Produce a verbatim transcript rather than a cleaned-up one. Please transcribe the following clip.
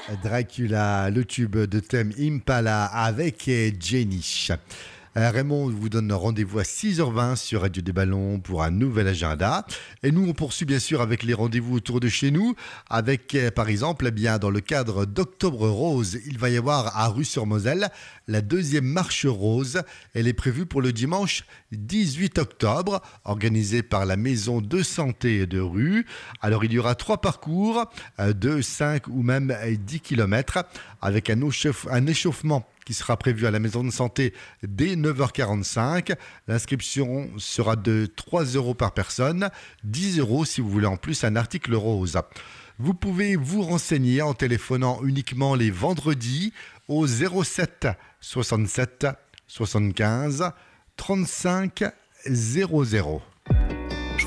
Dracula, le tube de thème Impala avec Jenny. Euh, Raymond vous donne rendez-vous à six heures vingt sur Radio des Ballons pour un nouvel agenda. Et nous, on poursuit bien sûr avec les rendez-vous autour de chez nous. Avec, euh, par exemple, eh bien, dans le cadre d'Octobre Rose, il va y avoir à Rue-sur-Moselle la deuxième marche rose. Elle est prévue pour le dimanche dix-huit octobre, organisée par la Maison de Santé de Rue. Alors, il y aura trois parcours euh, de cinq ou même dix kilomètres avec un, échauffe- un échauffement qui sera prévu à la maison de santé dès neuf heures quarante-cinq. L'inscription sera de trois euros par personne, dix euros si vous voulez en plus un article rose. Vous pouvez vous renseigner en téléphonant uniquement les vendredis au zéro sept soixante-sept soixante-quinze trente-cinq zéro zéro.